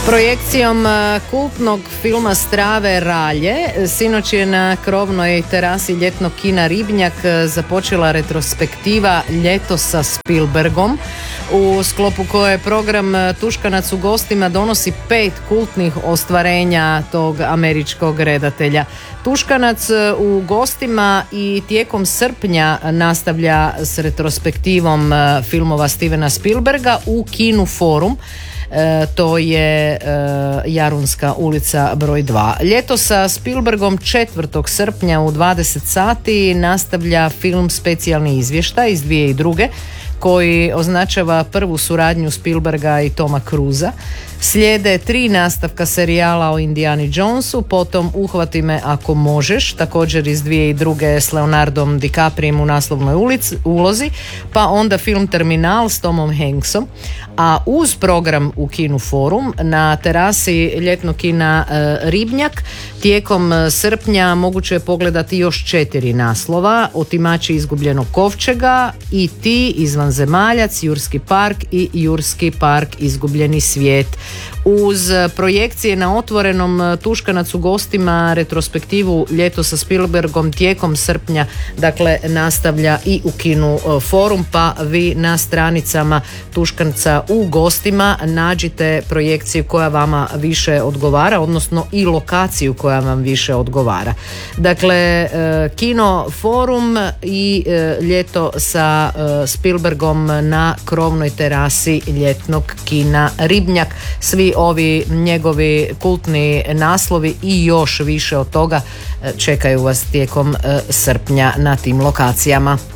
Projekcijom kultnog filma Strave Ralje sinoć je na krovnoj terasi ljetnog kina Ribnjak započela retrospektiva Ljeto sa Spielbergom, u sklopu koje program Tuškanac u gostima donosi 5 kultnih ostvarenja tog američkog redatelja. Tuškanac u gostima i tijekom srpnja nastavlja s retrospektivom filmova Stevena Spielberga u kinu Forum. To je Jarunska ulica broj 2. Ljeto sa Spielbergom 4. srpnja u 20 sati nastavlja film Specijalni izvještaj iz 2002. koji označava prvu suradnju Spielberga i Toma Cruisa. Slijede 3 nastavka serijala o Indiani Jonesu, potom Uhvati me ako možeš, također iz 2002. s Leonardom DiCaprijem u naslovnoj ulozi, pa onda film Terminal s Tomom Hanksom, a uz program u kinu Forum na terasi ljetnog kina Ribnjak tijekom srpnja moguće je pogledati još 4 naslova: Otimači izgubljenog kovčega, E.T. izvanzemaljac, Jurski park i Jurski park izgubljeni svijet. Uz projekcije na otvorenom Tuškanac u gostima retrospektivu Ljeto sa Spielbergom tijekom srpnja dakle nastavlja i u kinu Forum, pa vi na stranicama Tuškanca u gostima nađite projekciju koja vama više odgovara, odnosno i lokaciju koja vam više odgovara. Dakle, kino Forum i Ljeto sa Spielbergom na krovnoj terasi ljetnog kina Ribnjak. Svi ovi njegovi kultni naslovi i još više od toga čekaju vas tijekom srpnja na tim lokacijama.